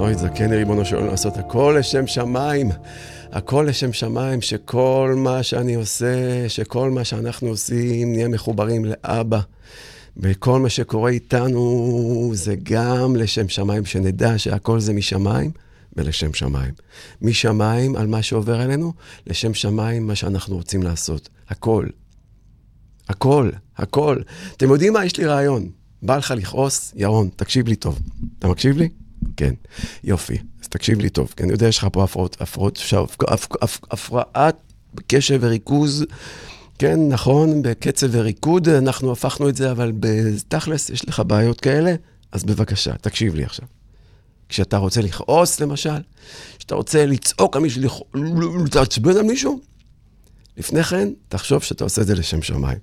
אוי, זקן ריבונו של עולם לעשות הכל לשם שמיים. הכל לשם שמיים, שכל מה שאני עושה, שכל מה שאנחנו עושים, נהיה מחוברים לאבא. וכל מה שקורה איתנו זה גם לשם שמיים, שנדע שהכל זה משמיים ולשם שמיים. משמיים על מה שעובר עלינו, לשם שמיים מה שאנחנו רוצים לעשות. הכל. הכל, הכל. אתם יודעים מה? יש לי רעיון. בא לך לכעוס? ירון, תקשיב לי טוב. אתה מקשיב לי? כן. יופי. אז תקשיב לי טוב. כי אני יודע, יש לך פה הפרעת בקשב וריכוז. כן, נכון, בקצב וריקוד אנחנו הפכנו את זה, אבל בתכלס יש לך בעיות כאלה, אז בבקשה, תקשיב לי עכשיו. כשאתה רוצה לכעוס, למשל, כשאתה רוצה לצעוק על מישהו, להתעצבן על מישהו, לפני כן, תחשוב שאתה עושה את זה לשם שמיים.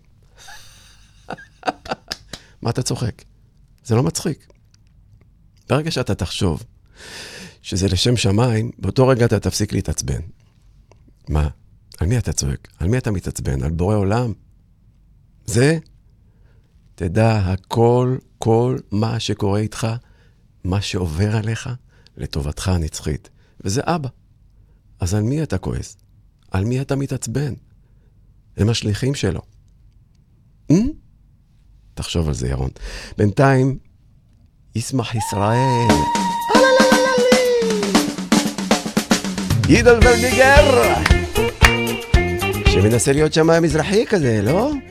מה אתה צוחק? זה לא מצחיק. ברגע שאתה תחשוב שזה לשם שמיים, באותו רגע אתה תפסיק להתעצבן. מה? על מי אתה צועק? על מי אתה מתעצבן? על בורא עולם? זה, תדע, הכל, כל מה שקורה איתך, מה שעובר עליך, לטובתך הנצחית. וזה אבא. אז על מי אתה כועס? על מי אתה מתעצבן? הם השליחים שלו. תחשוב על זה, ירון. בינתיים, ישמח ישראל. יידל ורדיגר! שמנסה להיות שמאי מזרחי כזה, לא?